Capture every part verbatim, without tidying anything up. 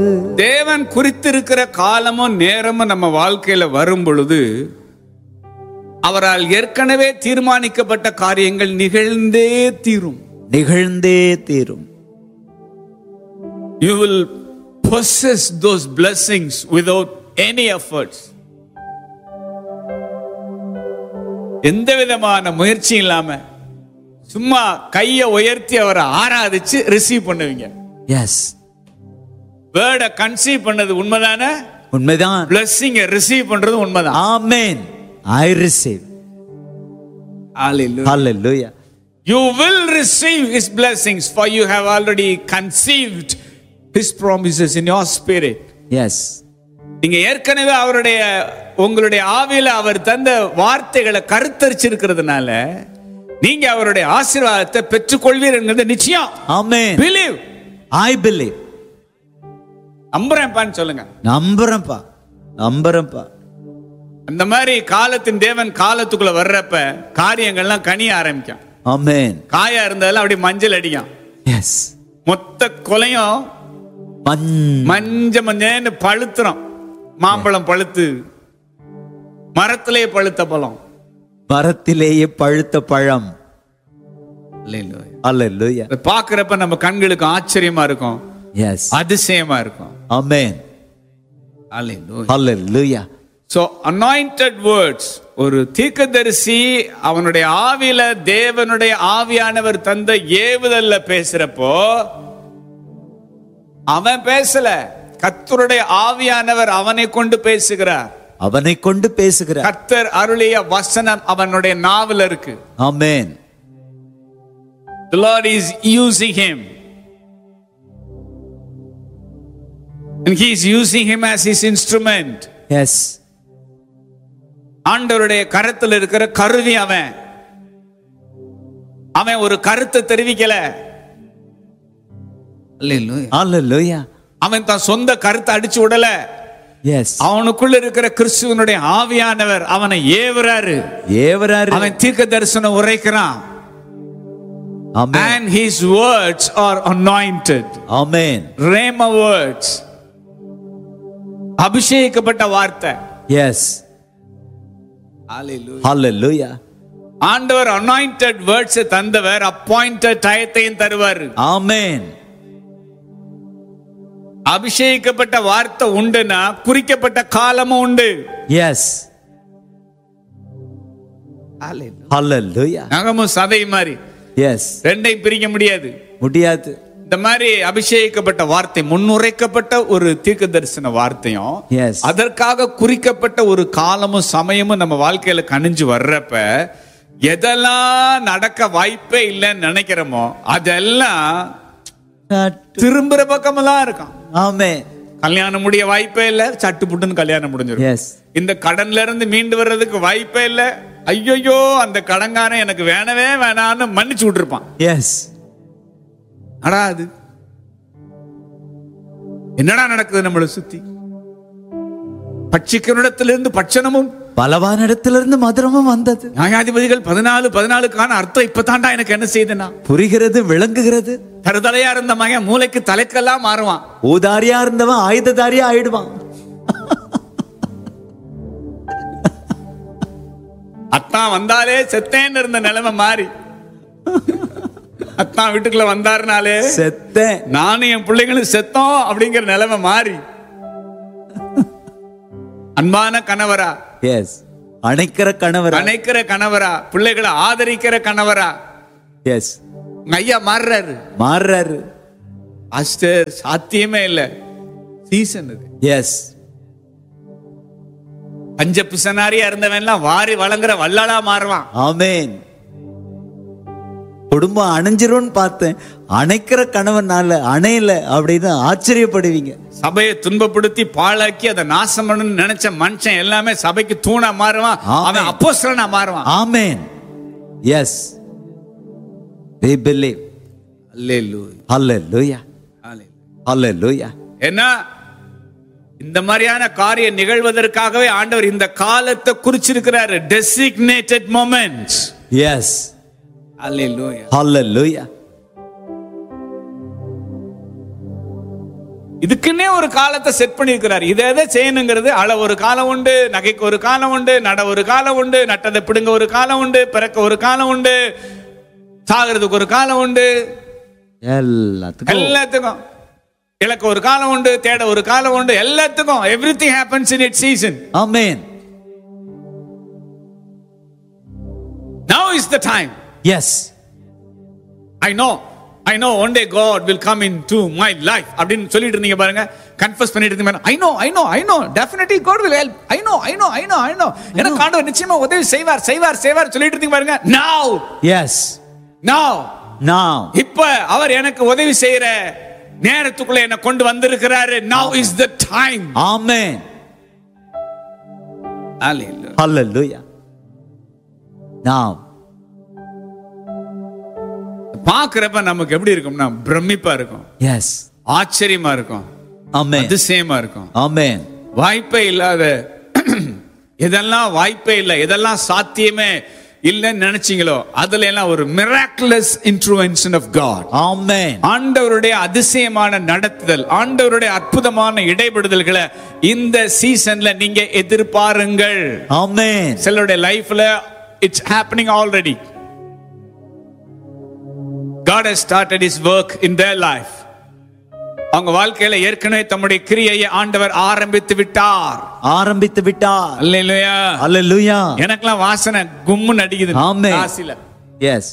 தேவன் குறித்திருக்கிற காலமும் நேரமும் நம்ம வாழ்க்கையில வரும் பொழுது அவரால் ஏற்கனவே தீர்மானிக்கப்பட்ட காரியங்கள் நிகழ்ந்தே தீரும். நிகழ்ந்தே தீரும். You will possess those blessings without any efforts. எந்த விதமான முயற்சி இல்லாம சும்மா கையை உயர்த்தி அவரை ஆராதிச்சு ரிசீவ் பண்ணுவீங்க. எஸ். வேர்டை கன்சீவ் பண்ணது உண்மைதானே? உண்மைதான். பிளெஸிங்கை ரிசீவ் பண்றது உண்மைதான். ஆமென். I receive. Hallelujah. Hallelujah. You will receive his blessings for you have already conceived his promises in your spirit. Yes. நீங்க ஏற்கனவே அவருடைய உங்களுடைய ஆவியில அவர் தந்த வார்த்தைகளை கருத்தரிச்சிருக்கிறதுனால நீங்க அவருடைய ஆசீர்வாதத்தை பெற்றுக்கொள்வீர் என்கிறது நிச்சயம். Amen. Believe. I believe. நம்புறேன்பான்னு சொல்லுங்க. நம்புறேன்ப்பா. நம்புறேன்ப்பா. அந்த மாதிரி காலத்தின் தேவன் காலத்துக்குள்ள வர்றப்ப காரியங்கள்லாம் கனிய ஆரம்பிக்கும். Amen. காயா இருந்ததெல்லாம் அப்படியே மஞ்சள் அடிக்கும். Yes. மொத்த கொலையும் மஞ்ச மஞ்சன்னு பழுத்துறோம். மாம்பழம் பழுத்து மரத்திலேயே பழுத்த பழம். மரத்திலேயே பழுத்த பழம். அல்லேலூயா. பாக்குறப்ப நம்ம கண்களுக்கு ஆச்சரியமா இருக்கும். எஸ். அதிசயமா இருக்கும். ஆமென். அல்லேலூயா. So anointed words, ஒரு தீர்க்கதரிசி அவனுடைய ஆவியில தேவனுடைய ஆவியானவர் தந்த ஏவுதல்ல பேசுறப்போ அவன் பேசல, கர்த்தருடைய ஆவியானவர் அவனை கொண்டு பேசுகிறார். அவனை கொண்டு பேசுகிறார். கர்த்தர் அருளிய வசனம் அவனுடைய நாவில் இருக்கு. ஆமென். The Lord is using him. And he is using him as his instrument. Yes. ஆண்டவருடைய கரத்தில் இருக்கிற கருவி அவன். அவன் ஒரு கருத்தை தெரிவிக்கல. அல்லேலூயா. அவன் தான் சொந்த கருத்தை அடிச்சு விடல. எஸ். அவனுக்குள்ள இருக்கிற கிறிஸ்துவனுடைய ஆவியானவர் அவனை ஏவுறாரு. ஏவுறாரு. அவன் தீர்க்க தரிசனம் உரைக்கிறான். Amen. And his words are anointed. Amen. Rhema words. அபிஷேகிக்கப்பட்ட வார்த்தை. Yes. Hallelujah. Hallelujah. ஆண்டவர் anointed words தந்தவர் appointed டயத்தையும் தருவார். Amen. அபிஷேகிக்கப்பட்ட வார்த்தை உண்டுனா குறிக்கப்பட்ட காலமும் உண்டு. Yes. Hallelujah. நகமும் சதை மாதிரி. Yes. ரெண்டையும் பிரிக்க முடியாது. முடியாது. இந்த மாதிரி அபிஷேகிக்கப்பட்ட வார்த்தை முன்னுரைக்கப்பட்ட ஒரு தீர்க்க தரிசன வார்த்தையும் அதற்காக குறிக்கப்பட்ட ஒரு காலமும் சமயமும் நம்ம வாழ்க்கையில கணிஞ்சு வர்றப்ப எதெல்லாம் நடக்க வாய்ப்பே இல்லைன்னு நினைக்கிறோமோ அதெல்லாம் திரும்புற பக்கமெல்லாம் இருக்கும். ஆமென். கல்யாணம் முடிய வாய்ப்பே இல்ல, சட்டு புட்டுன்னு கல்யாணம் முடிஞ்சிடும். இந்த கடன்ல இருந்து மீண்டு வர்றதுக்கு வாய்ப்பே இல்ல, ஐயோ அந்த கடன்காரன் எனக்கு வேணவே வேணான்னு மன்னிச்சு விட்டுருப்பான். எஸ். அடா அது என்னடா நடக்குது நம்மளை சுத்தி? பட்சிக்கனிடத்திலிருந்து பட்சணமும் பலவான இடத்திலிருந்து மதுரமும் வந்தது. நியாயாதிபதிகள் பதினாலு பதினாலுக்கான அர்த்தம் இப்பதான்டா எனக்கு என்ன செய்தனா புரிகிறது, விளங்குகிறது. தருதலையா இருந்த மகன் மூளைக்கு தலைக்கெல்லாம் மாறுவான். ஊதாரியா இருந்தவன் ஆயுததாரியா ஆயிடுவான். அத்தான் வந்தாலே செத்தேன்னு இருந்த நிலைமை மாறி அத்தான் வீட்டுக்குள்ள வந்தாருனாலே செத்தேன் நானும் என் பிள்ளைங்களும் செத்தோம் அப்படிங்கிற நிலைமை மாறி அன்பான கணவரா, எஸ், அணைக்கிற கணவரா, அணைக்கிற கணவரா, பிள்ளைகளை ஆதரிக்கிற கணவரா, எஸ், ஐயா மாறுறாரு மாறுறாரு. பாஸ்டர் சாத்தியமே இல்ல, சீசன் இது. எஸ். பஞ்ச பிசனாரியா இருந்தவன்லாம் வாரி வழங்குற வல்லாளா மாறுவான். ஆமென். குடும்பம் அணைஞ்சிரும் பார்த்தேன், அணைக்கிற கணவனால அணையல அப்படின்னு ஆச்சரியப்படுவீங்க. சபையை துன்பப்படுத்தி பாழாக்கி அதை நாசம் பண்ணணும்னு நினைச்ச மனுஷன் எல்லாமே சபைக்கு தூணா மாறுவான். அவன் அப்போஸ்தலனா மாறுவான். ஆமென். S. We believe. Hallelujah. Hallelujah. Hallelujah. என்ன இந்த மாதிரியான காரியம் நிகழ்வதற்காகவே ஆண்டவர் இந்த காலத்தை குறிச்சிருக்கிறாரு. Designated moments. Yes. Hallelujah. Hallelujah. இதுக்குன்னே ஒரு காலத்தை செட் பண்ணியிருக்கிறார். இதை எதை செய்யணுங்கிறது அள ஒரு காலம் உண்டு, நகைக்கு ஒரு காலம் உண்டு, நட ஒரு காலம் உண்டு, நட்டதை பிடுங்க ஒரு காலம் உண்டு, பிறக்க ஒரு காலம் உண்டு, சாகிறதுக்கு ஒரு காலம் உண்டு, எல்லாத்துக்கும் எல்லாத்துக்கும் இலக்க ஒரு காலம் உண்டு, தேட ஒரு காலம் உண்டு, எல்லாத்துக்கும். Everything happens in it's season. Amen. Now is the time. Yes. I know. I know one day God will come into my life. அப்படினு சொல்லிட்டு இருந்தீங்க பாருங்க, கன்ஃபஸ் பண்ணிட்டு இருந்தீங்க. I know, I know, I know. Definitely God will help. I know, I know, I know, I know. எனக்கு ஆண்டவர் நிச்சயமா உதவி செய்வார், செய்வார், செய்வார் சொல்லிட்டு இருந்தீங்க பாருங்க. Now. Yes. Now. Now. இப்ப அவர் எனக்கு உதவி செய்யற நேரத்துக்குள்ள என்ன கொண்டு வந்திருக்கிறாரு. Now is the time. Amen. Hallelujah. Hallelujah. Now. பாக்குறப்ப நமக்கு எப்படி இருக்கும்னா பிரமிப்பா இருக்கும். Yes. ஆச்சரியமா இருக்கும். Amen. அதிசயமா இருக்கும். Amen. வாய்ப்பே இல்லாத இதெல்லாம் வாய்ப்பே இல்லை, இதெல்லாம் சாத்தியமே இல்லைன்னு நினைச்சீங்களோ அதுல எல்லாம் ஒரு miraculous intervention of God. Amen. ஆண்டவருடைய அதிசயமான நடத்துதல், ஆண்டவருடைய அற்புதமான இடைபடுதல்களை இந்த சீசன்ல நீங்க எதிர்பாருங்கள். Amen. சிலருடைய லைஃப்ல it's happening already. God has started his work in their life. அவங்க வாழ்க்கையில ஏற்கனவே தம்முடைய கிரியையை ஆண்டவர் ஆரம்பித்து விட்டார். ஆரம்பித்து விட்டார். அல்லேலூயா. அல்லேலூயா. எனக்கெல்லாம் வாசனை கும்முன்னு அடிக்குது. ஆமென். காசில. Yes.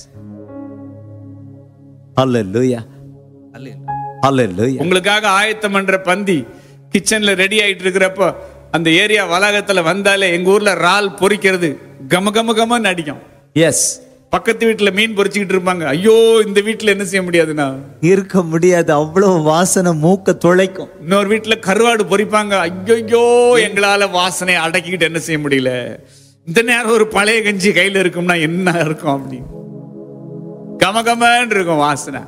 Hallelujah. Hallelujah. உங்களுக்காக ஆயத்தம் பண்ற பந்தி கிச்சன்ல ரெடி ஆயிட்டு இருக்கிறப்போ அந்த ஏரியா வளாகத்துல வந்தாலே எங்க ஊர்ல ரால் பொரிக்கிறது கம கம கமன்னு அடிக்கும். Yes. பக்கத்து வீட்டுல மீன் பொரிச்சுக்கிட்டு இருப்பாங்க. ஐயோ இந்த வீட்டுல என்ன செய்ய முடியாதுன்னா இருக்க முடியாது, அவ்வளவு வாசனை மூக்க துளைக்கும். இன்னொரு வீட்டுல கருவாடு பொரிப்பாங்க. ஐயோ எங்களால வாசனை அடக்கிக்கிட்டு என்ன செய்ய முடியல. இந்த நேரம் ஒரு பழைய கஞ்சி கையில இருக்கும்னா என்ன இருக்கும், அப்படி கமகமன்னு இருக்கும் வாசனை.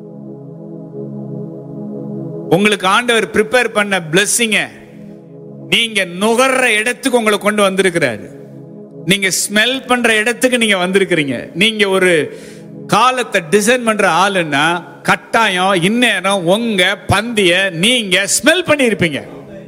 உங்களுக்கு ஆண்டவர் ப்ரிப்பேர் பண்ண பிளெஸிங்க நீங்க நுகர்ற இடத்துக்கு உங்களை கொண்டு வந்திருக்கிறாரு. நீங்க ஸ்மெல் பண்ற இடத்துக்கு நீங்க வந்திருக்கிறீங்க. நீங்க ஒரு காலத்தை டிசைன் பண்ற ஆளுன்னா கட்டாயம் இந்நேரம் உங்க பந்திய நீங்க ஸ்மெல் பண்ணி இருப்பீங்க.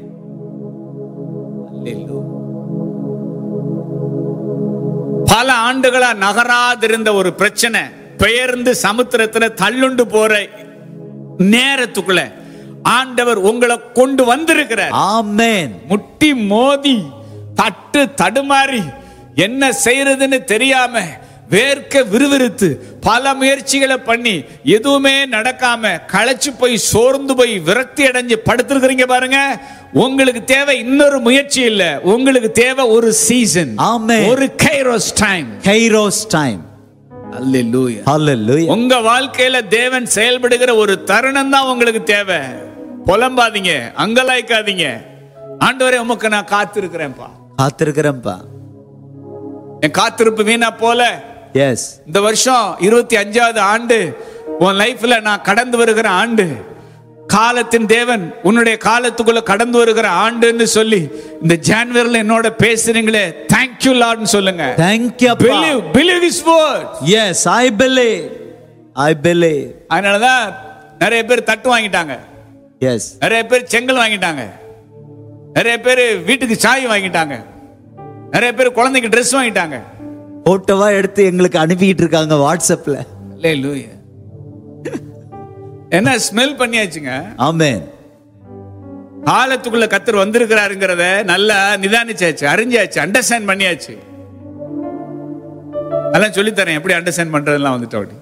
பல ஆண்டுகளா நகராதிருந்த ஒரு பிரச்சனை பெயர்ந்து சமுத்திரத்துல தள்ளுண்டு போற நேரத்துக்குள்ள ஆண்டவர் உங்களை கொண்டு வந்திருக்கிறார். ஆமென். முட்டி மோதி தட்டு தடுமாறி என்ன செய்யறதுன்னு தெரியாம வேர்க்க விறுவிறுத்து பல முயற்சிகளை பண்ணி எதுவுமே நடக்காம களைச்சு போய் சோர்ந்து போய் விரக்தி அடைஞ்சு படுத்திருக்கிறீங்க பாருங்க. உங்களுக்கு தேவை இன்னொரு முயற்சி இல்ல, உங்களுக்கு தேவை ஒரு சீசன். ஆமென். ஒரு கைரோஸ் டைம். Kairos time. அல்லேலூயா. அல்லேலூயா. உங்க வாழ்க்கையில தேவன் செயல்படுகிற ஒரு தருணம் தான் உங்களுக்கு தேவை. புலம்பாதீங்க, அங்கலாய்க்காதீங்க. ஆண்டவரே உமக்கு நான் காத்திருக்கிறேன்ப்பா, காத்திருக்கிறேன்ப்பா. என் காத்திருப்பு வீணா போல. எஸ். இந்த வருஷம் இருபத்தி அஞ்சாவது ஆண்டு உன் லைஃப்ல நான் கடந்து வருகிற ஆண்டு. காலத்தின் தேவன் உன்னுடைய காலத்துக்குள்ள கடந்து வருகிற ஆண்டுன்னு சொல்லி இந்த ஜனவரில என்னோட பேசுறீங்களே, thank you Lord னு சொல்லுங்க. Thank you. Believe, believe his word. Yes, I believe. I believe. அதனால தான் நிறைய பேர் தட்டு வாங்கிட்டாங்க. எஸ். நிறைய பேர் செங்கல் வாங்கிட்டாங்க. நிறைய பேர் வீட்டுக்கு சாய் வாங்கிட்டாங்க. நிறைய பேர் குழந்தைக்கு ட்ரெஸ் வாங்கிட்டாங்க. போட்டோவா எடுத்து எங்களுக்கு அனுப்பிட்டு இருக்காங்க வாட்ஸ்அப்ல. அல்லேலூயா. என்ன ஸ்மெல் பண்ணியாச்சுங்க. ஆமென். காலத்துக்குள்ள கர்த்தர் வந்திருக்கிறாருங்கிறத நல்லா நிதானிச்சாச்சு, அறிஞ்சாச்சு, அண்டர்ஸ்டாண்ட் பண்ணியாச்சு. அதெல்லாம் சொல்லி தரேன் எப்படி அண்டர்ஸ்டாண்ட் பண்றதெல்லாம் வந்துட்டு அப்படி.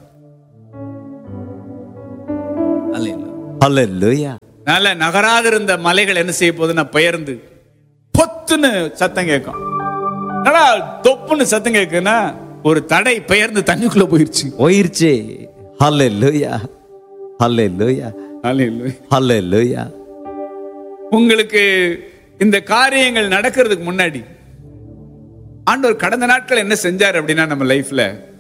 அல்லேலூயா. நல்ல நகராது இருந்த மலைகள் என்ன செய்ய போகுதுன்னா பெயர்ந்து பொத்துன்னு சத்தம் கேட்கும். தொப்புன்னு சத்தம் கேட்குன்னா ஒரு தடை பெயர்ந்து தண்ணிக்குள்ள போயிருச்சு போயிருச்சு. ஹல்லேலூயா. ஹல்லேலூயா. ஹல்லேலூயா. ஹல்லேலூயா. உங்களுக்கு இந்த காரியங்கள் நடக்கிறதுக்கு முன்னாடி ஆண்டவர் கடந்த நாட்கள் என்ன செஞ்சார் அப்படின்னா நம்ம லைஃப்ல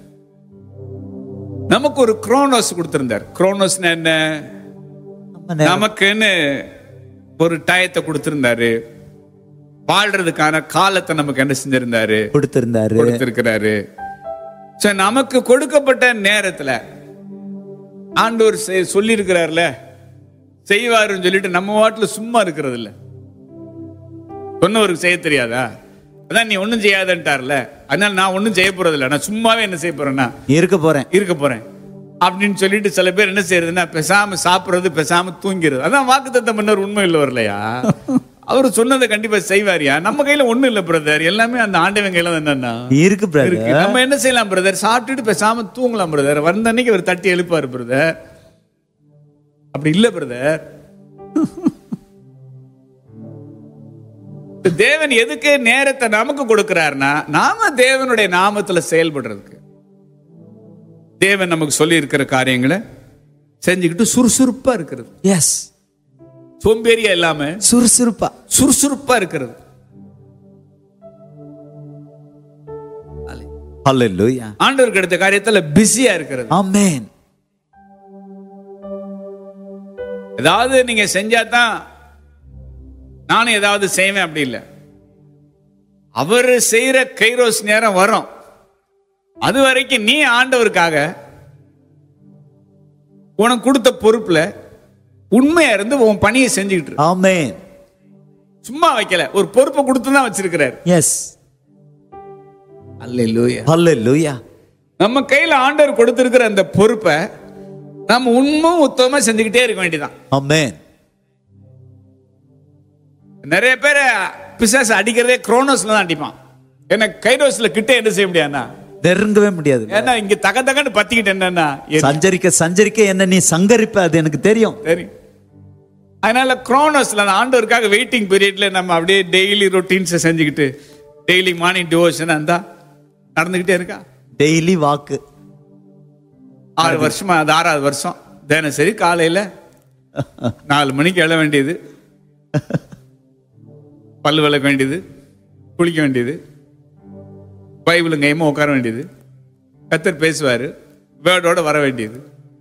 நமக்கு ஒரு குரோனோஸ் கொடுத்திருந்தார். குரோனோஸ்னா என்ன? நமக்குன்னு ஒரு டயத்தை கொடுத்திருந்தாரு. வாழ்றதுக்கான காலத்தை நமக்கு என்ன செஞ்சிருந்தாரு? கொடுத்திருந்தாரு, கொடுத்திருக்கிறாரு. நமக்கு கொடுக்கப்பட்ட நேரத்துல ஆண்டவர் சொல்லி இருக்கிறார்ல, செய்வாருன்னு சொல்லிட்டு நம்ம வாட்டில் சும்மா இருக்கிறது இல்ல. சொன்னவருக்கு செய்ய தெரியாதா? அதான் நீ ஒன்னும் செய்யாதன்ட்டார்ல, அதனால நான் ஒன்னும் செய்ய போறது இல்லை, நான் சும்மாவே என்ன செய்ய போறேன்னா இருக்க போறேன் இருக்க போறேன் அப்படின்னு சொல்லிட்டு சில பேர் என்ன செய்யறதுன்னா பேசாம சாப்பிடுறது, பேசாம தூங்கிறது. அதான் வாக்குத்தத்தம் பண்ணவர் உண்மை இல்லை வரலையா? அவரு சொன்னதை கண்டிப்பா செய்வாரியா? நம்ம கையில ஒண்ணும் இல்ல பிரதர், எல்லாமே அந்த ஆண்டவன் கையில என்னன்னா இருக்கு பிரதர். நம்ம என்ன செய்யலாம் பிரதர்? சாப்பிட்டுட்டு பேசாம தூங்கலாம் பிரதர். வந்த அன்னைக்கு அவர் தட்டி எழுப்பாரு பிரதர். அப்படி இல்ல பிரதர். தேவன் எதுக்கு நேரத்தை நமக்கு கொடுக்கிறார்னா, நாம தேவனுடைய நாமத்துல செயல்படுறதுக்கு. தேவன் நமக்கு சொல்லி இருக்கிற காரியங்களை செஞ்சுக்கிட்டு சுறுசுறுப்பா இருக்கிறது. எஸ், சோம்பேறியா இல்லாம சுறுசுறுப்பா சுறுசுறுப்பா இருக்கிறது. ஹல்லேலூயா. ஆண்டவருக்கு எடுத்த காரியத்துல பிஸியா இருக்கிறது. ஆமென். ஏதாவது நீங்க செஞ்சாதான் நானும் ஏதாவது செய்வேன் அப்படி இல்லை. அவர் செய்யற கைரோஸ் நேரம் வரும், அது வரைக்கும் நீ ஆண்டவருக்காக உனக்கு கொடுத்த பொறுப்புல உண்மையா இருந்து உன் பணியை செஞ்சுக்கிட்டு இரு. ஆமென். சும்மா வைக்கல, ஒரு பொறுப்பை கொடுத்து தான் வச்சிருக்கிறார். எஸ், அல்லேலூயா. ஹல்லேலூயா. நம்ம கையில ஆண்டவர் கொடுத்திருக்கிற அந்த பொறுப்பை நம்ம உண்மை உத்தமமா செஞ்சுக்கிட்டே இருக்க வேண்டியதான். ஆமென். நிறைய பேர் பிசாசு அடிக்கிறதே குரோனோஸ்ல தான் அடிப்பான். ஏன்னா கைரோஸ்ல கிட்ட என்ன செய்ய முடியாதுன்னா நெருங்கவே முடியாது. ஏன்னா இங்க தக தகன்னு பத்திக்கிட்டு என்னன்னா சஞ்சரிக்க சஞ்சரிக்க என்ன நீ சங்கரிப்ப, அது எனக்கு தெரியும். தெரியும். அதனால குரோனோஸ்ல ஆண்டவருக்காக வெயிட்டிங் பீரியட்ல நம்ம அப்படியே டெய்லி ரொட்டீன்ஸ் செஞ்சுக்கிட்டு டெய்லி மார்னிங் டிவோஷன் அந்த நடந்துகிட்டே இருக்கா. டெய்லி வாக்கு ஆறு வருஷமா, அது ஆறாவது வருஷம். தினசரி காலையில நாலு மணிக்கு எழ வேண்டியது, பல்லு விளக்க வேண்டியது, குளிக்க வேண்டியது, பைபிளும் கையுமா உட்கார வேண்டியது, கர்த்தர் பேசுவாரு, வேர்டோட வர வேண்டியது.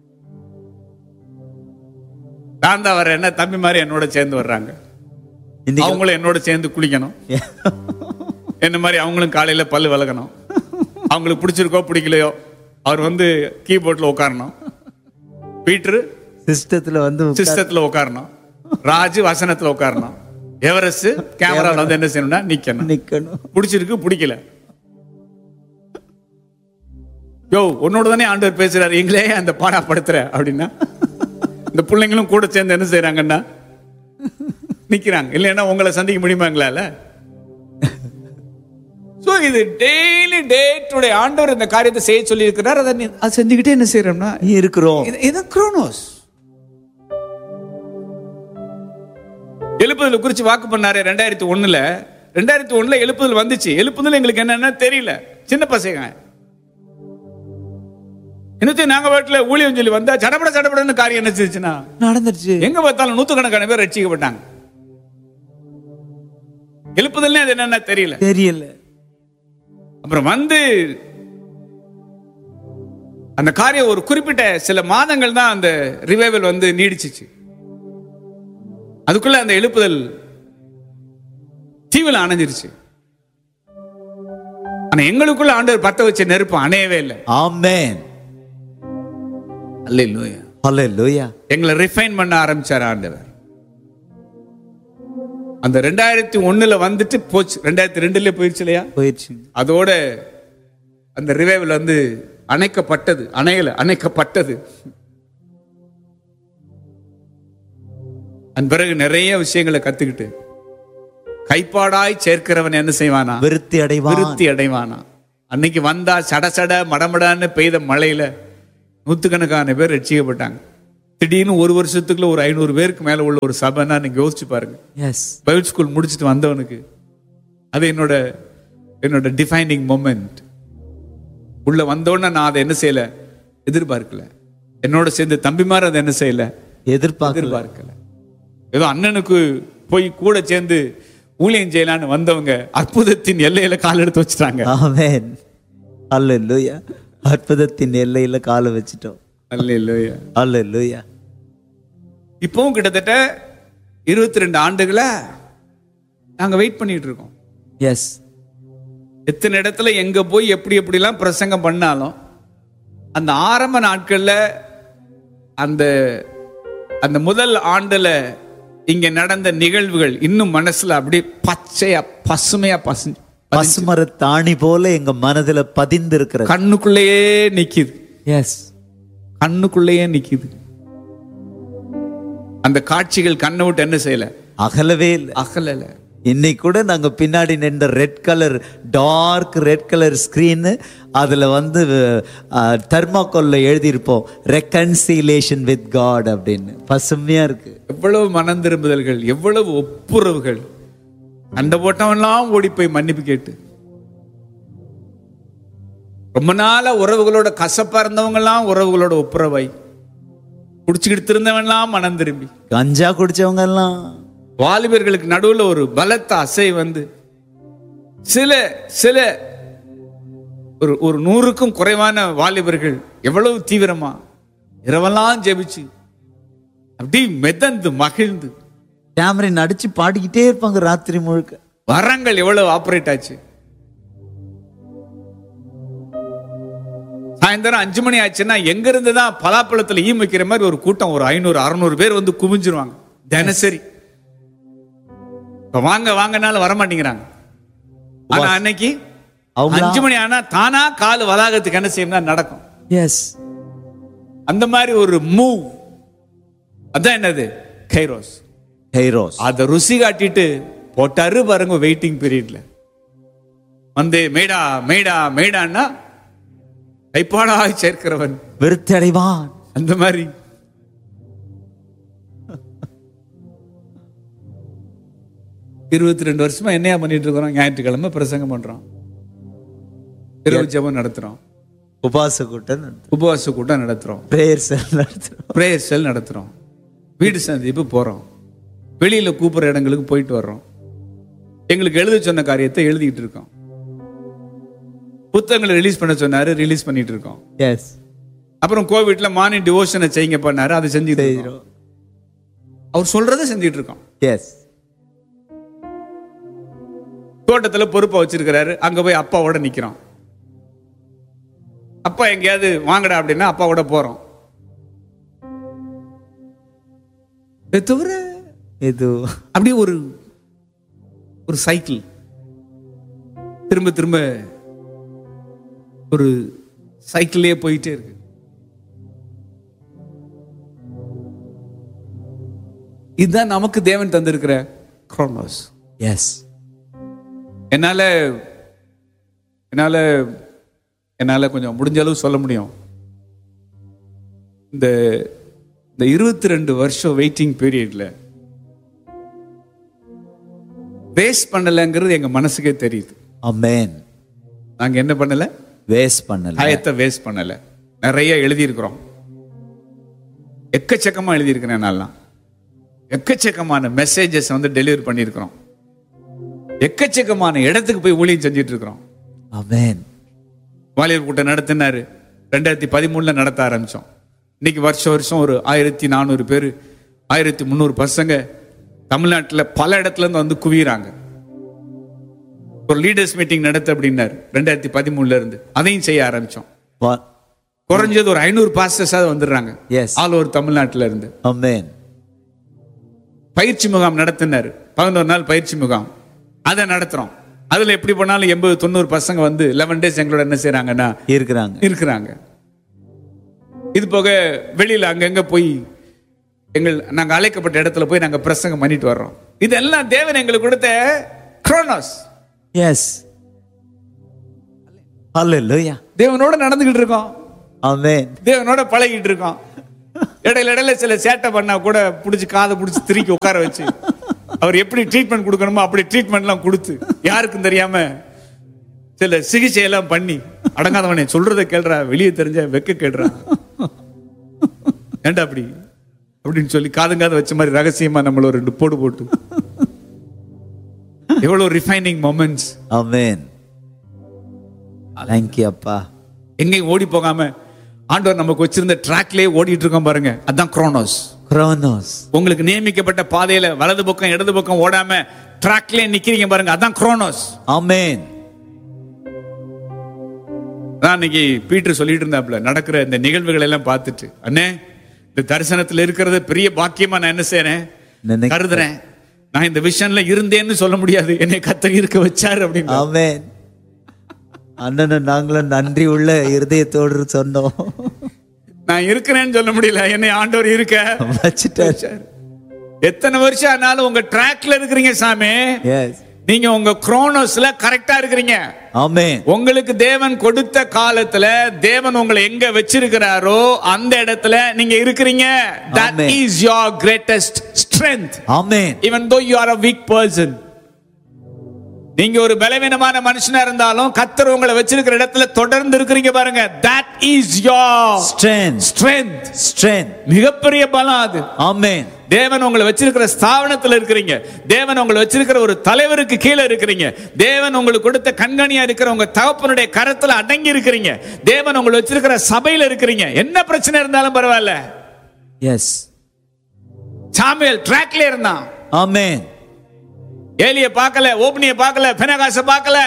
நான் தான் வரேன்னா தம்பி மாதிரி என்னோட சேர்ந்து வர்றாங்க, அவங்களும் என்னோட சேர்ந்து குளிக்கணும். என்ன மாதிரி அவங்களும் காலையில பல்லு விளக்கணும். அவங்களுக்கு பிடிச்சிருக்கோ பிடிக்கலையோ அவர் வந்து கீபோர்ட்ல உட்காரணும், பீட்டர் சிஸ்டத்துல வந்து சிஸ்டத்துல உட்காரணும், ராஜு வசனத்துல உட்காரணும், எவரெஸ்ட் கேமரால வந்து என்ன செய்யணும்னா நிக்கணும். நிக்கணும். பிடிச்சிருக்கு பிடிக்கல, யோ உன்னோட தானே ஆண்டவர் பேசுறாரு, எங்களே அந்த பாடா படுத்துற அப்படின்னா இந்த பிள்ளைங்களும் கூட சேர்ந்து என்ன செய்யறாங்கன்னா நிக்கிறாங்க. இல்லைன்னா உங்களை சந்திக்க முடியுமாங்களால? சோ இது டெய்லி டே டு டே ஆண்டவர் இந்த காரியத்தை செய்ய சொல்லி இருக்கிறார். அதை அது செஞ்சுக்கிட்டே என்ன செய்யறோம்னா இருக்கிறோம். இது குரோனோஸ். எழுப்புதல் குறிச்சு வாக்கு பண்ணாரு ரெண்டாயிரத்தி ஒண்ணுல. ரெண்டாயிரத்தி ஒண்ணுல எழுப்புதல் வந்துச்சு. எழுப்புதல் எங்களுக்கு என்னன்னா தெரியல, சின்ன பசங்க. இன்னும் நாங்க வீட்டுல ஊழியம் சொல்லி வந்தா சடப்பட சடப்படன்னு காரியம் என்ன செஞ்சுச்சுன்னா நடந்துருச்சு. எங்க பார்த்தாலும் நூத்துக்கணக்கான பேர் ரட்சிக்கப்பட்டாங்க. எழுப்புதல் அது என்னன்னா தெரியல தெரியல. அப்புறம் வந்து அந்த காரியம் ஒரு குறிப்பிட்ட சில மாதங்கள் தான் அந்த ரிவைவல் வந்து நீடிச்சிச்சு. அதுக்குள்ள அந்த எழுப்புதல் தீவில அணைஞ்சிருச்சு. ஆனா எங்களுக்குள்ள ஆண்டவர் பத்த வச்ச நெருப்பு அணையவே இல்லை. ஆமென். அல்லேலூயா. அல்லேலூயா. எங்களை ரிஃபைன் பண்ண ஆரம்பிச்சார் ஆண்டவர். அந்த ரெண்டாயிரத்தி ஒண்ணுல வந்துட்டு போச்சு, ரெண்டாயிரத்தி ரெண்டுல போயிடுச்சு இல்லையா? போயிடுச்சு. அதோட அந்த ரிவைவல் வந்து அணைக்கப்பட்டது, அணையல அணைக்கப்பட்டது. அதன் பிறகு நிறைய விஷயங்களை கத்துக்கிட்டு கைப்பாடாய் சேர்க்கிறவன் என்ன செய்வானா? விருத்தி அடைவான். விருத்தி அடைவானா. அன்னைக்கு வந்தா சட சட மடமடான்னு பெய்த மழையில நூத்துக்கணக்கான பேர் ரட்சிக்கப்பட்டாங்க. திடீர்னு ஒரு வருஷத்துக்குள்ள ஒரு ஐநூறு பேருக்கு மேல உள்ள ஒரு சபைன்னா நீங்க யோசிச்சு பாருங்க. பைபிள் ஸ்கூல் முடிச்சுட்டு வந்தவனுக்கு அது என்னோட என்னோட டிஃபைனிங் மொமெண்ட். உள்ள வந்தோடனே நான் அதை என்ன செய்யல, எதிர்பார்க்கல. என்னோட சேர்ந்து தம்பிமார் அதை என்ன செய்யல, எதிர்பார்க்கல. ஏதோ அண்ணனுக்கு போய் கூட சேர்ந்து ஊழியம் செய்யலான்னு வந்தவங்க அற்புதத்தின் எல்லையில கால் எடுத்து வச்சுட்டாங்க. ஆமென். அல்லேலூயா. அற்புதத்தின் எல்லையில காலை வச்சிட்டோம். அல்லேலூயா. அல்லேலூயா. இப்பவும் கிட்டத்தட்ட இருபத்தி ரெண்டு ஆண்டுகளா நாங்க வெயிட் பண்ணிட்டு இருக்கோம். எஸ். எத்தனை இடத்துல எங்க போய் எப்படி எப்படி எல்லாம் பிரசங்கம் பண்ணாலும் அந்த ஆரம்ப நாட்கள்ல அந்த அந்த முதல் ஆண்டுல இங்க நடந்த நிகழ்வுகள் இன்னும் மனசுல அப்படியே பச்சையா பசுமையா பசு பசுமர தாணி போல எங்க மனதுல பதிந்து இருக்கிறது. கண்ணுக்குள்ளேயே நிக்குது. எஸ், கண்ணுக்குள்ளேயே நிக்குது. அந்த காட்சிகள் கண்ணை விட்டு என்ன செய்யல, அகலவே இல்லை. அகலல. இன்னைக்கு கூட நாங்க பின்னாடி நின்ற red colour, dark red colour screen, அதுல வந்து தெர்மாக்கோல்ல எழுதியிருப்போம் ரெக்கன்சிலேஷன் வித் காட் அப்படின்னு. பசுமையா இருக்கு. எவ்வளவு மனம் திரும்புதல்கள், எவ்வளவு ஒப்புரவுகள். அந்த போட்டவெல்லாம் ஓடி போய் மன்னிப்பு கேட்டு, ரொம்ப நாள உறவுகளோட கசப்பா இருந்தவங்க எல்லாம் உறவுகளோட ஒப்புரவாய், குடிச்சுக்கிட்டு இருந்தவன்லாம் மனம் திரும்பி, கஞ்சா குடிச்சவங்க எல்லாம், வாலிபர்களுக்கு நடுவுல ஒரு பலத்த அசை வந்து சில சில ஒரு ஒரு நூறுக்கும் குறைவான வாலிபர்கள் எவ்வளவு தீவிரமா இரவெல்லாம் ஜெபிச்சு அப்படி மெதந்து மகிழ்ந்து கேமரின் அடிச்சு பாடிக்கிட்டே இருப்பாங்க ராத்திரி முழுக்க. வரங்கள் எவ்வளவு ஆபரேட் ஆச்சு. சாயந்தரம் அஞ்சு மணி ஆச்சுன்னா எங்க இருந்துதான் பலாப்பழத்துல ஈ வைக்கிற மாதிரி ஒரு கூட்டம், ஒரு ஐநூறு அறுநூறு பேர் வந்து குவிஞ்சிருவாங்க தினசரி. வாங்க வாங்கனாலும் வரமாட்டேங்கிறாங்க. ஆனா அன்னைக்கு அஞ்சு மணி ஆனா தானா கால் வளாகத்துக்கு என்ன செய்யணும் நடக்கும். எஸ், அந்த மாதிரி ஒரு மூவ். அதான் என்னது, கைரோஸ். கைரோஸ் அத ருசி காட்டிட்டு போட்டாரு பாருங்க வெயிட்டிங் பீரியட்ல வந்து மேடா மேடா மேடான்னா கைப்பாடா சேர்க்கிறவன் விருத்தி அடைவான். அந்த மாதிரி இருபத்தி ரெண்டு வருஷமா என்னையா பண்ணிட்டு இருக்கிறோம். ஞாயிற்றுக்கிழமை பிரசங்கம் பண்றோம், இரவு ஜெபம் நடத்துறோம், உபவாச கூட்டம் உபவாச கூட்டம் நடத்துறோம், பிரேயர் செல் நடத்துறோம், பிரேயர் செல் நடத்துறோம், வீடு சந்திப்பு போறோம், வெளியில கூப்பிடுற இடங்களுக்கு போயிட்டு வர்றோம், எங்களுக்கு எழுத சொன்ன காரியத்தை எழுதிட்டு இருக்கோம், புத்தகங்களை ரிலீஸ் பண்ண சொன்னாரு ரிலீஸ் பண்ணிட்டு இருக்கோம். எஸ், அப்புறம் கோவிட்ல மார்னிங் டிவோஷனை செய்யுங்க பண்ணாரு, அதை செஞ்சுட்டு இருக்கோம். அவர் சொல்றதை செஞ்சுட்டு இருக்கோம். எஸ், தோட்டத்துல பொறுப்பா வச்சிருக்கிறாரு, அங்க போய் அப்பாவோட நிக்கிறோம். அப்பா எங்கேயாவது வாங்கடா அப்படின்னா அப்பாவோட போறோம். தவிர இது அப்படியே ஒரு ஒரு சைக்கிள் திரும்ப திரும்ப ஒரு சைக்கிளே போயிட்டே இருக்கு. இதுதான் நமக்கு தேவன் தந்திருக்கிற குரோனோஸ். எஸ், என்னால என்னால என்னால கொஞ்சம் முடிஞ்ச அளவு சொல்ல முடியும். இந்த இந்த இருபத்தி ரெண்டு வருஷம் வெயிட்டிங் பீரியட்ல வேஸ்ட் பண்ணலங்கிறது எங்க மனசுக்கே தெரியுது. ஆமென். நாங்க என்ன பண்ணல, வேஸ்ட் பண்ணல, ஆயத்தை வேஸ்ட் பண்ணல. நிறைய எழுதி இருக்கிறோம், எக்கச்சக்கமா எழுதி இருக்கிறேன். நல்லா எக்கச்சக்கமான மெசேஜஸ் வந்து டெலிவரி பண்ணியிருக்கிறோம், எக்கச்சக்கமான இடத்துக்கு போய் ஊழியம் செஞ்சிட்டு இருக்கிறோம். ஆமென். வாலிபர் கூட்டம் நடத்தினாரு, ரெண்டாயிரத்தி பதிமூணுல நடத்த ஆரம்பிச்சோம். இன்னைக்கு வருஷம் வருஷம் ஒரு ஆயிரத்தி நானூறு பேர், ஆயிரத்தி முந்நூறு பசங்க தமிழ்நாட்டில் பல இடத்துல இருந்து வந்து குவிறாங்க. ஒரு லீடர்ஸ் மீட்டிங் நடத்த அப்படின்னாரு ரெண்டாயிரத்தி பதிமூணுல இருந்து, அதையும் செய்ய ஆரம்பிச்சோம். குறைஞ்சது ஒரு ஐநூறு பாஸ்டர்ஸாவது வந்துடுறாங்க ஆல் ஓவர் தமிழ்நாட்டில இருந்து. ஆமென். பயிற்சி முகாம் நடத்தினாரு, பதினோரு நாள் பயிற்சி முகாம், அதை நடத்துறோம். அதுல எப்படி பண்ணாலும் எண்பது தொண்ணூறு பசங்க வந்து லெவன் டேஸ் எங்களோட என்ன செய்யறாங்கன்னா இருக்கிறாங்க இருக்கிறாங்க இது போக வெளியில அங்கங்க போய் எங்கள் நாங்க அழைக்கப்பட்ட இடத்துல போய் நாங்க பிரசங்கம் பண்ணிட்டு வர்றோம். இதெல்லாம் தேவன் எங்களுக்கு கொடுத்த குரோனோஸ். எஸ், ஹல்லேலூயா. தேவனோட நடந்துகிட்டு இருக்கோம். ஆமென். தேவனோட பழகிட்டு இருக்கோம். இடையில இடையில சில சேட்டை பண்ணா கூட புடிச்சு காதை புடிச்சு திருக்கி உட்கார வச்சு அவர் எப்படி ட்ரீட்மெண்ட் கொடுக்கணுமோ அப்படி ட்ரீட்மெண்ட் எல்லாம் கொடுத்து யாருக்கும் தெரியாம சில சிகிச்சை எல்லாம் பண்ணி, அடங்காதவனே சொல்றதை கேள்றா, வெளியே தெரிஞ்ச வெக்க கேடுறா, ஏண்டா அப்படி அப்படின்னு சொல்லி காதுங்காத வச்ச மாதிரி ரகசியமா நம்மள ஒரு ரெண்டு போடு போட்டு எவ்வளவு refining moments. Amen. Thank you அப்பா. எங்கேயும் ஓடி போகாம ஆண்டவர் நமக்கு வச்சிருந்த ட்ராக்லயே ஓடிட்டு இருக்கோம் பாருங்க, அதான் குரோனோஸ். குரோனோஸ். உங்களுக்கு நியமிக்கப்பட்ட பாதையில வலது பக்கம் இடது பக்கம் ஓடாம ட்ராக்லயே நிக்கிறீங்க பாருங்க, அதான் குரோனோஸ். ஆமென். நான் இன்னைக்கு பீட்டர் சொல்லிட்டு இருந்தாப்ல, நடக்கிற இந்த நிகழ்வுகள் எல்லாம் பார்த்துட்டு, அண்ணே இந்த தரிசனத்துல இருக்கிறது பெரிய பாக்கியமா நான் என்ன செய்றேன், கருதுறேன். நான் இந்த விஷன்ல இருந்தேன்னு சொல்ல முடியாது, என்னை கர்த்தர் இருக்க வச்சாரு அப்படின்னு. ஆமென். அண்ணன் நாங்களும் நன்றி உள்ள இருதயத்தோடு சொன்னோம். நான் இருக்கிறேன்னு சொல்ல முடியல, என்னை ஆண்டவர் இருக்க வச்சிட்டாரு. எத்தனை வருஷம் ஆனாலும் உங்க ட்ராக்ல இருக்கிறீங்க சாமி. எஸ். நீங்க உங்க குரோனோஸ்ல கரெக்டா இருக்கிறீங்க. ஆமென். உங்களுக்கு தேவன் கொடுத்த காலத்துல தேவன் உங்களை எங்க வச்சிருக்கிறாரோ அந்த இடத்துல நீங்க இருக்கிறீங்க. That is your greatest strength. Amen. Even though you are a weak person. நீங்க ஒரு பலவீனமான மனுஷனா இருந்தாலும் கர்த்தர் உங்களை வச்சிருக்கிற இடத்துல தொடர்ந்து இருக்கிறீங்க பாருங்க. That is your strength. strength. strength. மிகப்பெரிய பலம் அது. ஆமென். தேவன் உங்களை வச்சிருக்கிற ஸ்தாபனத்துல இருக்கிறீங்க. தேவன் உங்களை வச்சிருக்கிற ஒரு தலைவருக்கு கீழே இருக்கிறீங்க. தேவன் உங்களுக்கு கொடுத்த கண்காணியா இருக்கிற உங்க தகப்பனுடைய கரத்துல அடங்கி இருக்கிறீங்க. தேவன் உங்களை வச்சிருக்கிற சபையில இருக்கிறீங்க. என்ன பிரச்சனை இருந்தாலும் பரவாயில்ல. எஸ். சாமுவேல் ட்ராக்ல இருந்தான். ஆமென். ஏலிய பார்க்கல, ஓப்னிய பார்க்கல, பெனகாச பார்க்கல.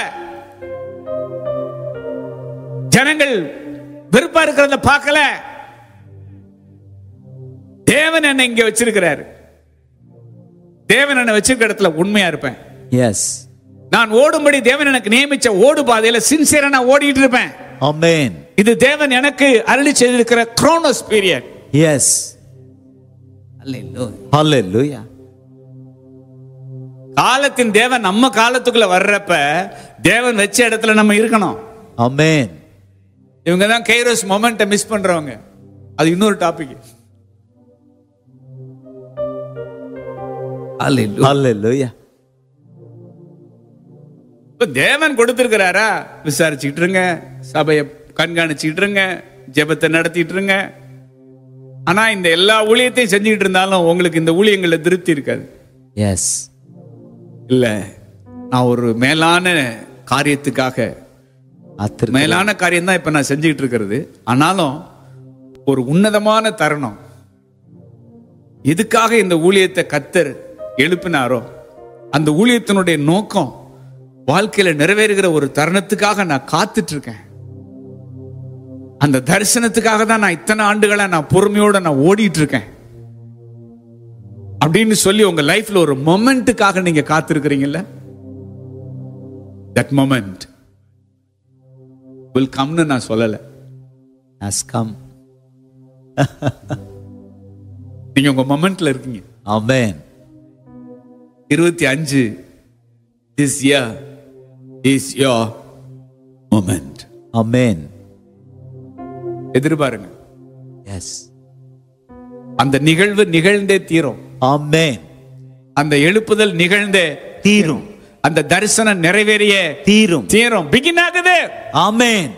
ஜனங்கள் வெறுப்பா இருக்கிறத பார்க்கல. தேவன் என்ன இங்க வச்சிருக்கிறாரு. தேவன் என்ன வச்சிருக்கிற இடத்துல உண்மையா இருப்பேன். எஸ். நான் ஓடும்படி தேவன் எனக்கு நியமிச்ச ஓடு பாதையில சின்சியரா நான் ஓடிட்டு இருப்பேன். ஆமென். இது தேவன் எனக்கு அருளி செய்திருக்கிற குரோனோஸ் பீரியட். எஸ். ஹalleluya. ஹalleluya. காலத்தின் தேவன் நம்ம காலத்துக்குள்ள வர்றப்ப தேவன் வச்ச இடத்துல நம்ம இருக்கணும். ஆமென். இவங்க தான் கைரோஸ் மொமெண்ட்டை மிஸ் பண்றவங்க. அது இன்னொரு டாபிக். ஹalleluya. இப்ப தேவன் கொடுத்திருக்கிறாரா, விசாரிச்சுட்டு இருங்க, சபையை கண்காணிச்சுட்டு இருங்க, ஜெபத்தை நடத்திட்டு இருங்க. ஆனா இந்த எல்லா ஊழியத்தையும் செஞ்சுக்கிட்டு இருந்தாலும் உங்களுக்கு இந்த ஊழியங்கள்ல திருப்தி இருக்காது. எஸ். இல்ல, நான் ஒரு மேலான காரியத்துக்காக, மேலான காரியம் தான் இப்ப நான் செஞ்சுக்கிட்டு இருக்கிறது. ஆனாலும் ஒரு உன்னதமான தருணம், எதுக்காக இந்த ஊழியத்தை கர்த்தர் எழுப்பினாரோ அந்த ஊழியத்தினுடைய நோக்கம் வாழ்க்கையில நிறைவேறுகிற ஒரு தருணத்துக்காக நான் காத்துட்டு இருக்கேன். அந்த தரிசனத்துக்காக தான் நான் இத்தனை ஆண்டுகளா நான் பொறுமையோட நான் ஓடிட்டு இருக்கேன் அப்படின்னு சொல்லி உங்க லைஃப்ல ஒரு மொமெண்ட்டுக்காக நீங்க காத்திருக்கிறீங்கல்ல, that moment will come னு நான் சொல்லல, has come. நீங்க உங்க மொமெண்ட்ல இருக்கீங்க. ஆமென். இருபத்தி அஞ்சு this year is your moment. Amen. எதிர்பாருங்க. S. அந்த நிகழ்வு நிகழ்ந்தே தீரும். ஆமென். அந்த எழுப்புதல் நிகழ்ந்தே தீரும். அந்த தரிசனம் நிறைவேறியே தீரும். தீரும். பிகின் ஆகுது. ஆமென்.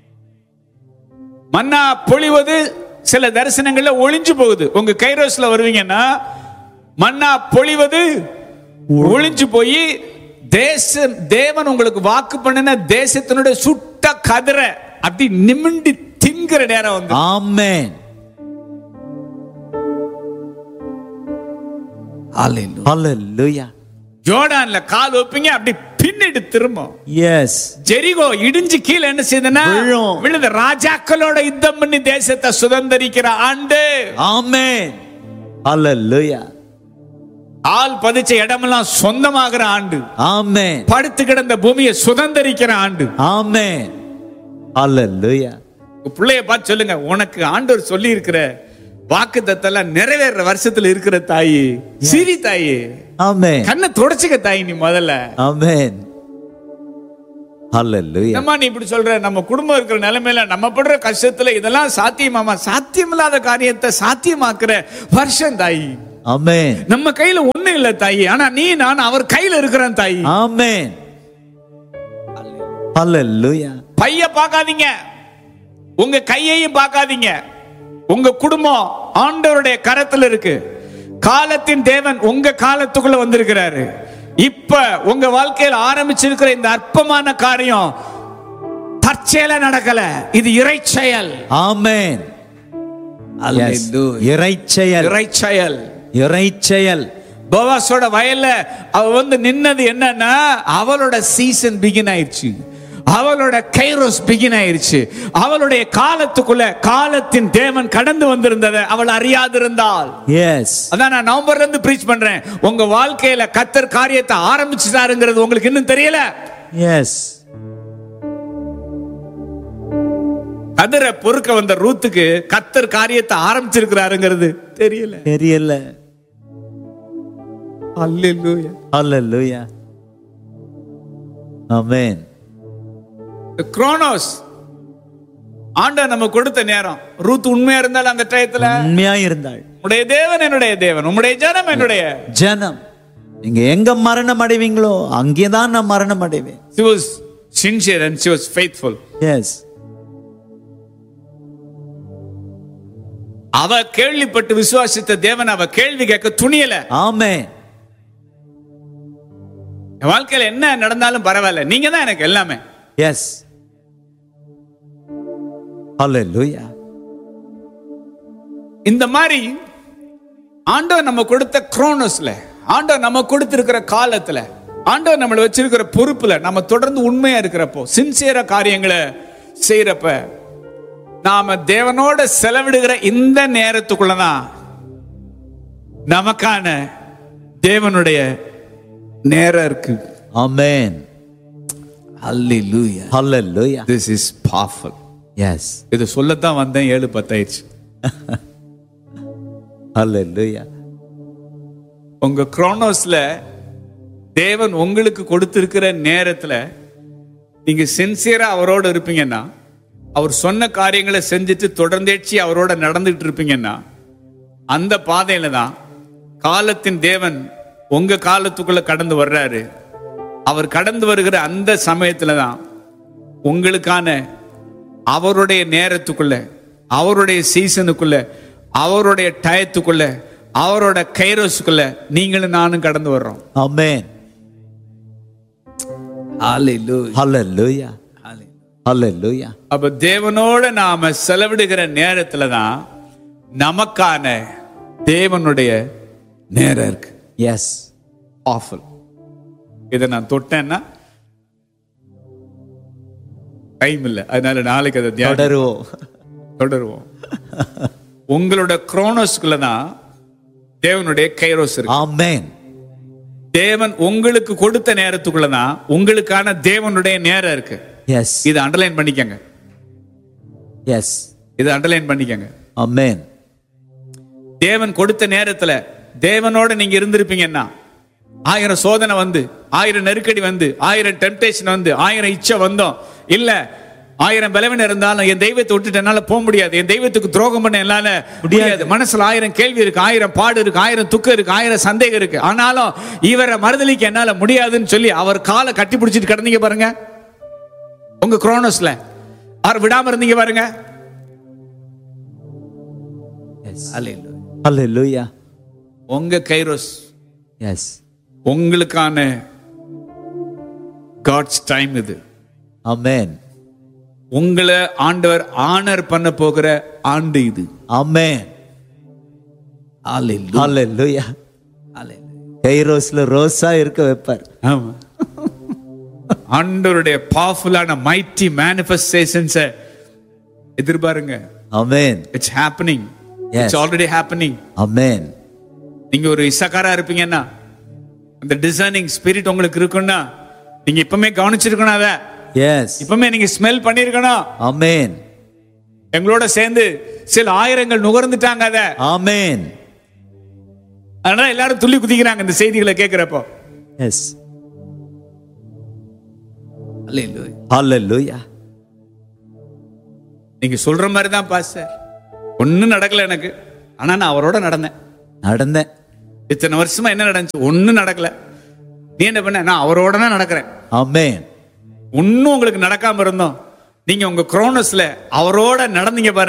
மன்னா பொழிவது சில தரிசனங்கள்ல ஒளிஞ்சு போகுது. உங்க கைரோஸ்ல வருவீங்கன்னா மன்னா பொழிவது ஒளிஞ்சு போய் தேசம், தேவன் உங்களுக்கு வாக்கு பண்ணின தேசத்தினுடைய சுட்ட கதிர அப்படி நிமிண்டி திங்கிற நேரம் வந்து. ஆமென். ஹalleluya. ஜோர்டான்ல கால் வைப்பீங்க, அப்படி பின்னிட்டு திரும்பும். எஸ். ஜெரிகோ இடிஞ்சு கீழே என்ன செய்தனா விழுந்த ராஜாக்களோட யுத்தம் பண்ணி தேசத்தை சுதந்திரிக்கிற ஆண்டு. ஆமென். ஹalleluya. ஆள் பதிச்ச இடமெல்லாம் சொந்தமாகிற ஆண்டு. ஆமென். படுத்து கிடந்த பூமியை சுதந்திரிக்கிற ஆண்டு. ஆமென். ஹalleluya. பிள்ளைய பார்த்து சொல்லுங்க, உனக்கு ஆண்டவர் சொல்லி இருக்கிற வாக்குத்தத்தெல்லாம் நிறைவேற வருஷத்துல இருக்கிற தாயி, சிரி தாயி. ஆமென். கண்ணை தொடச்சுக்க தாயி நீ முதல்ல. ஆமென். ஹalleluya. நம்ம நீ இப்படி சொல்ற, நம்ம குடும்பம் இருக்கிற நிலைமையில நம்ம படுற கஷ்டத்துல இதெல்லாம் சாத்தியமாமா? சாத்தியமில்லாத காரியத்தை சாத்தியமாக்குற வருஷம் தாயி. ஆமென். நம்ம கையில ஒண்ணு இல்ல தாயி, ஆனா நீ நான் அவர் கையில இருக்கிறேன் தாயி. ஆமென். ஹalleluya. பைய பார்க்காதீங்க, உங்க கையையும் பார்க்காதீங்க. உங்க குடும்பம் ஆண்டவருடைய கரத்துல இருக்கு. காலத்தின் தேவன் உங்க காலத்துக்குள்ள வந்திருக்கிறாரு. இப்ப உங்க வாழ்க்கையில் ஆரம்பிச்சிருக்கிற இந்த அற்பமான காரியம் தற்செயலா நடக்கல, இது இறைச்செயல். ஆமென். இறைச்செயல். இறைச்செயல். இறைச்செயல். போவாஸோட வயல்ல அவ வந்து நின்னது என்னன்னா, அவளோட சீசன் பிகின் ஆயிடுச்சு. அவளோட கைரோஸ் பிகின் ஆயிருச்சு. அவளுடைய காலத்துக்குள்ள காலத்தின் தேவன் கடந்து வந்திருந்ததை அவள் அறியாதிருந்தாள். எஸ், அதான் நான் நவம்பர்ல இருந்து பிரீச் பண்றேன். உங்க வாழ்க்கையில கர்த்தர் காரியத்தை ஆரம்பிச்சுட்டாருங்கிறது உங்களுக்கு இன்னும் தெரியல. எஸ், கதிரை பொறுக்க வந்த ரூத்துக்கு கர்த்தர் காரியத்தை ஆரம்பிச்சிருக்கிறாருங்கிறது தெரியல தெரியல அல்லேலூயா, அல்லேலூயா, ஆமென். குரோனோஸ் ஆண்டவர் நம்ம கொடுத்த நேரம். ரூத் உண்மையா இருந்தால் அந்த டயத்துல உண்மையா இருந்தாள். உம்முடைய தேவன் என்னுடைய தேவன், உம்முடைய ஜனம் என்னுடைய ஜனம். நீங்க எங்க மரணம் அடைவீங்களோ அங்கேதான் நான் மரணம் அடைவேன். She was sincere and she was faithful. Yes. அவ கேள்விப்பட்டு விசுவாசித்த தேவன் அவ கேள்வி கேட்க துணியல. ஆமென். என் வாழ்க்கையில என்ன நடந்தாலும் பரவாயில்ல, நீங்க தான் எனக்கு எல்லாமே. Yes. Hallelujah. இந்த மாதிரி ஆண்டவர் நம்ம கொடுத்த குரோனோஸ்ல, ஆண்டவர் நம்ம கொடுத்திருக்கிற காலத்துல, ஆண்டவர் நம்மள வச்சிருக்கிற பொறுப்புல நம்ம தொடர்ந்து உண்மையா இருக்கிறப்போ, சின்சியரா காரியங்களை செய்யறப்ப, நாம தேவனோட செலவிடுகிற இந்த நேரத்துக்குள்ளதான் நமக்கான தேவனுடைய நேரம் இருக்கு. Amen. Hallelujah. Hallelujah. This is powerful. Yes. இது சொல்லத்தான் வந்தேன். ஏழு பத்தாயிடுச்சு. Hallelujah. உங்க குரோனோஸ்ல தேவன் உங்களுக்கு கொடுத்திருக்கிற நேரத்துல நீங்க சின்சியரா அவரோட இருப்பீங்கன்னா, அவர் சொன்ன காரியங்களை செஞ்சுட்டு தொடர்ந்தேச்சு அவரோட நடந்துட்டு இருப்பீங்கன்னா, அந்த பாதையில தான் காலத்தின் தேவன் உங்க காலத்துக்குள்ள கடந்து வர்றாரு. அவர் கடந்து வருகிற அந்த சமயத்துல தான் உங்களுக்கான அவருடைய நேரத்துக்குள்ள, அவருடைய சீசனுக்குள்ள, அவருடைய டயத்துக்குள்ள, அவரோட கைரோஸுக்குள்ள நீங்களும் நானும் கடந்து வர்றோம். Amen. Hallelujah. Hallelujah. Hallelujah. அப்ப தேவனோட நாம செலவிடுகிற நேரத்துல தான் நமக்கான தேவனுடைய நேரம் இருக்கு. Yes. Awful. இதை நான் தொட்டேன்னா டைம் இல்லை, அதனால நாளைக்கு அதை தொடருவோம் தொடருவோம். உங்களோட குரோனோஸ்குள்ள தான் தேவனுடைய கைரோஸ் இருக்கு. ஆமென். தேவன் உங்களுக்கு கொடுத்த நேரத்துக்குள்ள தான் உங்களுக்கான தேவனுடைய நேரம் இருக்கு. எஸ். இதை அண்டர்லைன் பண்ணிக்கங்க. எஸ். இதை அண்டர்லைன் பண்ணிக்கங்க. ஆமென். தேவன் கொடுத்த நேரத்துல தேவனோட நீங்க இருந்திருப்பீங்கன்னா, ஆயிரம் சோதனை வந்து, ஆயிரம் நெருக்கடி வந்து, ஆயிரம் டெம்டேஷன் வந்து, ஆயிரம் இச்சை வந்தோம் இல்ல, ஆயிரம் பலவீனம் இருந்தாலும் என் தெய்வத்தை விட்டுட்டு என்னால போக முடியாது, என் தெய்வத்துக்கு துரோகம் பண்ண என்னால முடியாது, மனசுல ஆயிரம் கேள்வி இருக்கு, ஆயிரம் பாடு இருக்கு, ஆயிரம் துக்கம் இருக்கு, ஆயிரம் சந்தேகம் இருக்கு, ஆனாலும் இவரை மறுதலிக்க என்னால முடியாதுன்னு சொல்லி அவர் காலை கட்டி பிடிச்சிட்டு கிடந்தீங்க பாருங்க. உங்க குரோனோஸ்ல அவர் விடாம இருந்தீங்க பாருங்க. Hallelujah. உங்க கைரோஸ், எஸ், உங்களுக்கான காட்ஸ் டைம் இது. ஆமென். உங்களை ஆண்டவர் ஆனர் பண்ண போகிற ஆண்டு இது. ஆமென். Hallelujah. Hallelujah. கைரோஸ்ல ரோஸா இருக்க வைப்பார். ஆமா. ஆண்டவருடைய பவர்ஃபுல்லான mighty manifestations எதிர்பாருங்க. Amen. It's happening. Yes. It's already happening. ஆமென். நீங்க ஒரு இசக்காரா இருப்பீங்கன்னா, அந்த டிசைனிங் ஸ்பிரிட் உங்களுக்கு இருக்குன்னா, நீங்க இப்பவுமே கவனிச்சிருக்கணும். அத எஸ், இப்பவுமே நீங்க ஸ்மெல் பண்ணிருக்கணும். ஆமென். எங்களோட சேர்ந்து சில ஆயிரங்கள் நுகர்ந்துட்டாங்க அத. ஆமென். அதனால எல்லாரும் துள்ளி குதிக்கிறாங்க இந்த செய்திகளை கேட்கிறப்போ. எஸ். Hallelujah. Hallelujah. நீங்க சொல்ற மாதிரி தான் பாஸ்டர், ஒன்னும் நடக்கல எனக்கு, ஆனா நான் அவரோட நடந்தேன். நடந்தேன். இத்தனை வருஷமா என்ன நடந்துச்சு? ஒன்னும் நடக்கல. நீ என்ன பண்ண? நான் அவரோட தான் நடக்கிறேன். ஆமென். ஒன்னும் உங்களுக்கு நடக்காம இருந்தோம், நீங்க உங்க குரோனோஸ்ல அவரோட நடந்தீங்க பாருங்க.